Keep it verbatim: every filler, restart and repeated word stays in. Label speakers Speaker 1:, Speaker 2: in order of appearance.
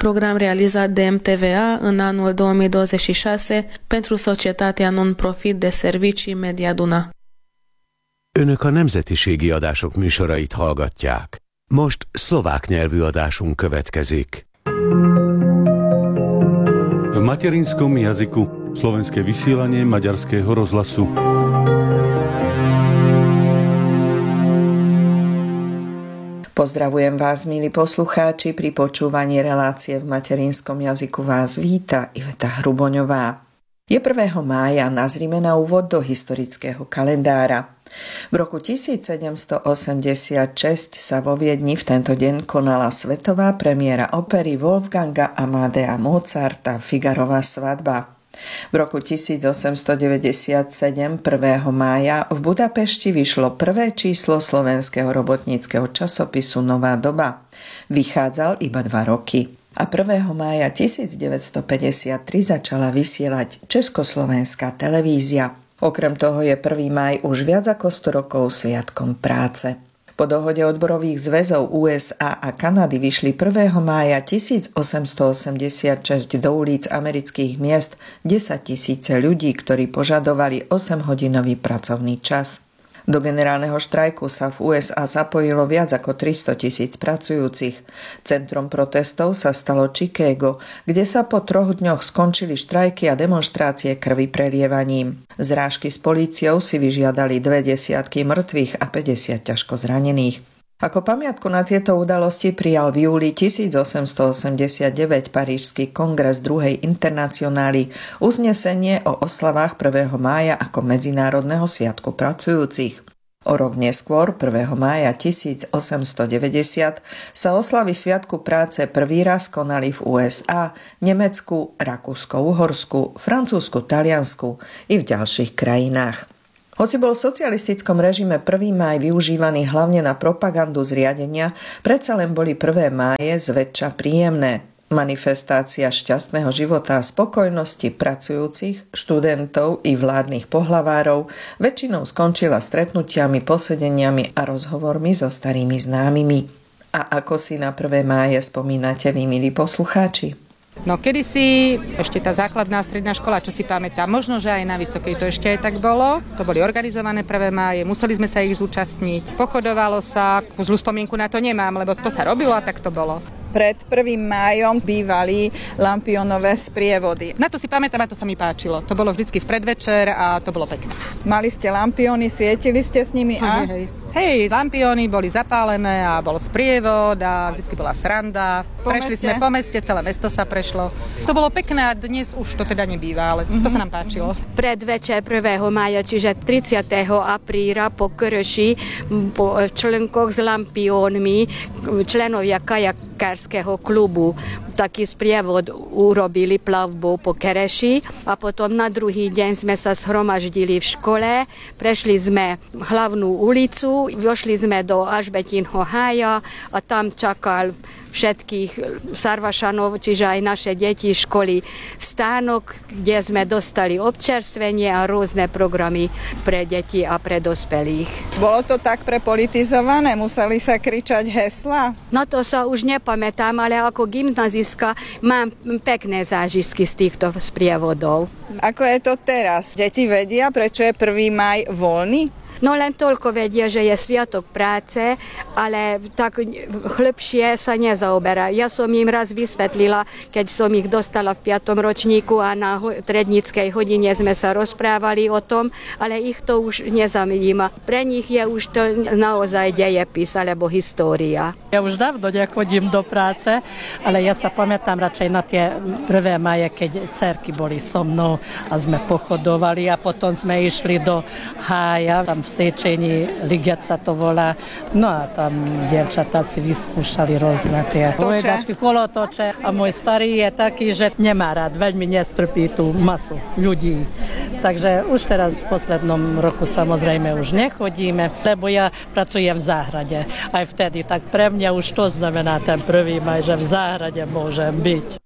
Speaker 1: program realizat de M T V A în anul două mii douăzeci și șase pentru societatea non-profit de servicii Media Duna.
Speaker 2: Önök a nemzetiségi adások műsorait hallgatják. Most szlovák nyelvű adásunk következik.
Speaker 3: V materinskom jazyku slovenské vysielanie Maďarského rozhlasu.
Speaker 4: Pozdravujem vás, milí poslucháči, pri počúvaní relácie v materinskom jazyku vás víta Iveta Hruboňová. Je prvého mája, nazrime na úvod do historického kalendára. V roku tisícsedemstoosemdesiatšesť sa vo Viedni v tento deň konala svetová premiéra opery Wolfganga Amadea Mozarta Figarova svadba. V roku tisícosemstodeväťdesiatsedem, prvého mája, v Budapešti vyšlo prvé číslo slovenského robotníckeho časopisu Nová doba. Vychádzal iba dva roky. A prvého mája tisícdeväťstopäťdesiattri začala vysielať Československá televízia. Okrem toho je prvý máj už viac ako sto rokov sviatkom práce. Po dohode odborových zväzov ú es á a Kanady vyšli prvého mája tisícosemstoosemdesiatšesť do ulic amerických miest desaťtisíce ľudí, ktorí požadovali osemhodinový pracovný čas. Do generálneho štrajku sa v ú es á zapojilo viac ako tristotisíc pracujúcich. Centrom protestov sa stalo Chicago, kde sa po troch dňoch skončili štrajky a demonštrácie krvi prelievaním. Zrážky s políciou si vyžiadali dve desiatky mŕtvych a päťdesiat ťažko zranených. Ako pamiatku na tieto udalosti prijal v júli tisícosemstoosemdesiatdeväť Parížsky kongres druhej internacionály uznesenie o oslavách prvého mája ako Medzinárodného sviatku pracujúcich. O rok neskôr, prvého mája tisícosemstodeväťdesiat, sa oslavy Sviatku práce prvý raz konali v ú es á, Nemecku, Rakúsko-Uhorsku, Francúzsku, Taliansku i v ďalších krajinách. Hoci bol v socialistickom režime prvý máj využívaný hlavne na propagandu zriadenia, predsa len boli prvé máje zväčša príjemné. Manifestácia šťastného života a spokojnosti pracujúcich, študentov i vládnych pohlavárov väčšinou skončila stretnutiami, posedeniami a rozhovormi so starými známymi. A ako si na prvé máje spomínate vy, milí poslucháči?
Speaker 5: No kedysi ešte tá základná stredná škola, čo si pamätám, možno, že aj na vysokej to ešte aj tak bolo. To boli organizované prvé máje, museli sme sa ich zúčastniť. Pochodovalo sa, zlú spomienku na to nemám, lebo to sa robilo a tak to bolo.
Speaker 6: Pred prvým májom bývali lampionové sprievody.
Speaker 5: Na to si pamätám a to sa mi páčilo. To bolo vždycky v predvečer a to bolo pekné.
Speaker 6: Mali ste lampiony, svietili ste s nimi a...
Speaker 5: Hej, hej. Hej, lampiony boli zapálené a bol sprievod a vždycky bola sranda.
Speaker 6: Po
Speaker 5: Prešli
Speaker 6: meste?
Speaker 5: sme po meste, celé mesto sa prešlo. To bolo pekné a dnes už to teda nebýva, ale mm-hmm. to sa nám páčilo.
Speaker 7: Predvečer prvého mája, čiže tridsiateho apríla po Krši, po členkoch s lampiónmi, členovia kajakárskeho klubu taký sprievod urobili plavbou po Kereši a potom na druhý deň sme sa zhromaždili v škole, prešli sme hlavnú ulicu, vošli sme do Alžbetinho hája a tam čakal všetkých Sarvašanov, čiže aj naše deti školy stánok, kde sme dostali občerstvenie a rôzne programy pre deti a pre dospelých.
Speaker 6: Bolo to tak prepolitizované? Museli sa kričať hesla?
Speaker 7: No to sa už nepamätám, ale ako gymnazistka mám pekné zážitky z týchto sprievodov.
Speaker 6: Ako je to teraz? Deti vedia, prečo je prvý máj voľný?
Speaker 7: No len toľko vedia, že je sviatok práce, ale tak hĺbšie sa nezaoberá. Ja som im raz vysvetlila, keď som ich dostala v piatom ročníku a na trednickej hodine sme sa rozprávali o tom, ale ich to už nezaujíma. Pre nich je už to naozaj dejepis alebo história.
Speaker 8: Ja už dávno nechodím do práce, ale ja sa pamätám radšej na tie prvé máje, keď dcerky boli so mnou a sme pochodovali a potom sme išli do hája, tam v Sečení, Liget sa to volá. No a tam dievčatá si vyskúšali rôzne tie hovedačky, kolotoče. A môj starý je taký, že nemá rád, veľmi nestrpí tú masu ľudí. Takže už teraz v poslednom roku samozrejme už nechodíme, lebo ja pracujem v záhrade. Aj vtedy, tak pre mňa už to znamená ten prvý maj, že v záhrade môžem byť.